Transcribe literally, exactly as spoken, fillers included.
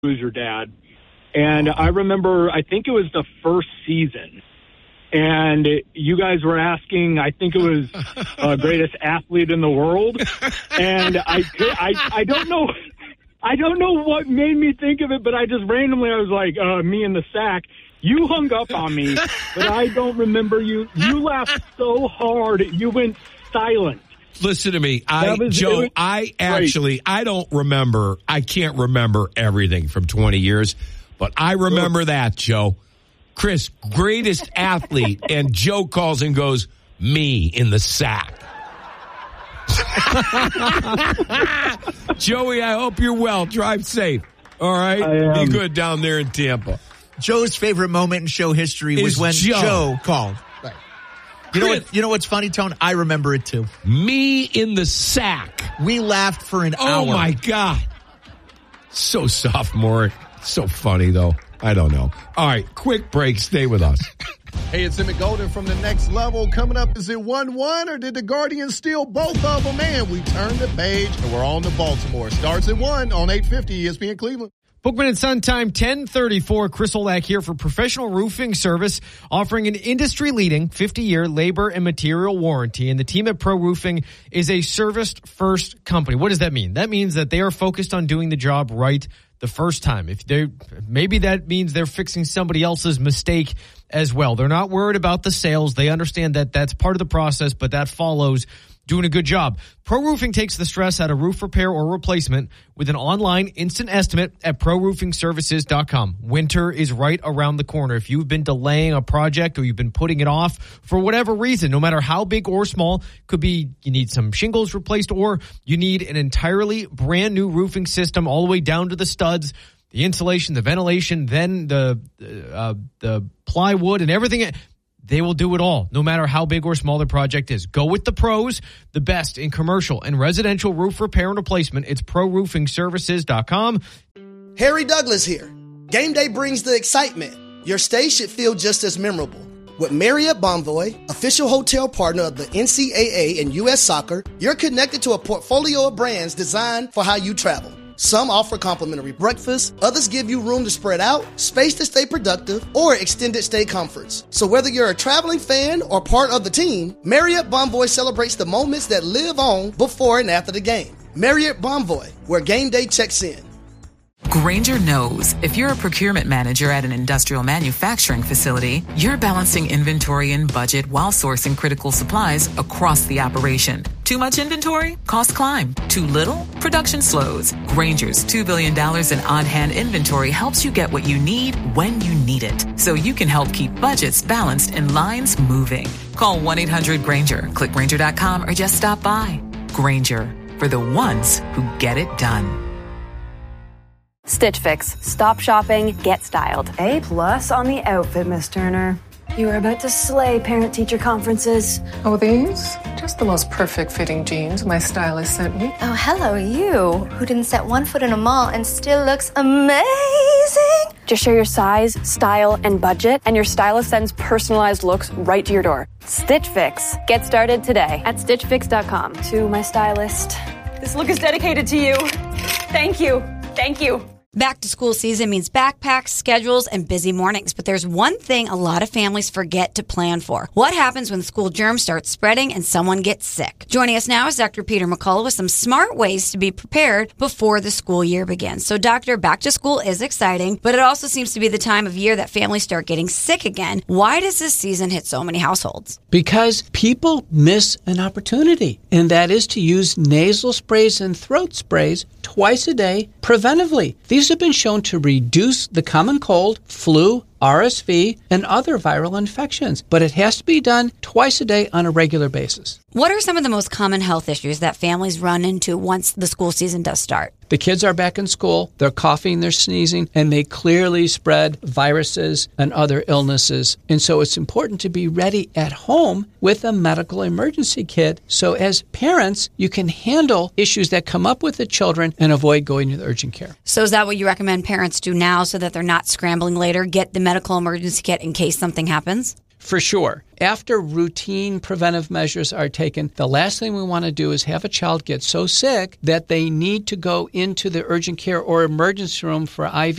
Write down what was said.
was your dad. And I remember, I think it was the first season. And you guys were asking, I think it was uh, greatest athlete in the world. And I, I, I don't know, I don't know what made me think of it, but I just randomly, I was like, uh, me in the sack. You hung up on me, but I don't remember you. You laughed so hard, you went silent. Listen to me. I, was, Joe, was, I actually, right. I don't remember, I can't remember everything from twenty years, but I remember Good. that, Joe. Chris, greatest athlete, and Joe calls and goes, me in the sack. Joey, I hope you're well. Drive safe. All right? Be good down there in Tampa. Joe's favorite moment in show history was Is when Joe. Joe called. Right. You know what? You know what's funny, Tone? I remember it too. Me in the sack. We laughed for an oh hour. Oh my God! So sophomore, so funny though. I don't know. All right, quick break. Stay with us. Hey, it's Emmett Golden from The Next Level. Coming up, is it one one or did the Guardians steal both of them? And we turn the page and we're on to Baltimore. Starts at one on eight fifty E S P N Cleveland. Bookman and Son time ten thirty-four. Chris Olak here for Professional Roofing Service, offering an industry-leading fifty-year labor and material warranty. And the team at Pro Roofing is a service-first company. What does that mean? That means that they are focused on doing the job right the first time. If they maybe that means they're fixing somebody else's mistake as well. They're not worried about the sales. They understand that that's part of the process, but that follows doing a good job. Pro Roofing takes the stress out of roof repair or replacement with an online instant estimate at pro roofing services dot com. Winter is right around the corner. If you've been delaying a project or you've been putting it off for whatever reason, no matter how big or small, could be you need some shingles replaced or you need an entirely brand new roofing system all the way down to the studs, the insulation, the ventilation, then the uh, the plywood and everything. They will do it all, no matter how big or small the project is. Go with the pros, the best in commercial and residential roof repair and replacement. It's pro roofing services dot com. Harry Douglas here. Game day brings the excitement. Your stay should feel just as memorable. With Marriott Bonvoy, official hotel partner of the N C double A and U S Soccer, you're connected to a portfolio of brands designed for how you travel. Some offer complimentary breakfast, others give you room to spread out, space to stay productive, or extended stay comforts. So whether you're a traveling fan or part of the team, Marriott Bonvoy celebrates the moments that live on before and after the game. Marriott Bonvoy, where game day checks in. Grainger knows if you're a procurement manager at an industrial manufacturing facility, you're balancing inventory and budget while sourcing critical supplies across the operation. Too much inventory? Costs climb. Too little? Production slows. Grainger's two billion dollars in on-hand inventory helps you get what you need when you need it, so you can help keep budgets balanced and lines moving. Call one eight hundred Grainger, click Grainger dot com, or just stop by. Grainger, for the ones who get it done. Stitch Fix. Stop shopping, get styled. A plus on the outfit, Miss Turner. You are about to slay parent-teacher conferences. Oh, these? Just the most perfect fitting jeans my stylist sent me. Oh, hello, you, who didn't set one foot in a mall and still looks amazing. Just share your size, style, and budget, and your stylist sends personalized looks right to your door. Stitch Fix. Get started today at stitch fix dot com. To my stylist. This look is dedicated to you. Thank you. Thank you. Back to school season means backpacks, schedules, and busy mornings. But there's one thing a lot of families forget to plan for. What happens when school germs start spreading and someone gets sick? Joining us now is Doctor Peter McCullough with some smart ways to be prepared before the school year begins. So, Doctor, back to school is exciting, but it also seems to be the time of year that families start getting sick again. Why does this season hit so many households? Because people miss an opportunity, and that is to use nasal sprays and throat sprays twice a day preventively. These have been shown to reduce the common cold, flu, R S V, and other viral infections, but it has to be done twice a day on a regular basis. What are some of the most common health issues that families run into once the school season does start? The kids are back in school, they're coughing, they're sneezing, and they clearly spread viruses and other illnesses. And so it's important to be ready at home with a medical emergency kit. So as parents, you can handle issues that come up with the children and avoid going to the urgent care. So is that what you recommend parents do now so that they're not scrambling later? Get the medical emergency kit in case something happens? For sure. After routine preventive measures are taken, the last thing we want to do is have a child get so sick that they need to go into the urgent care or emergency room for I V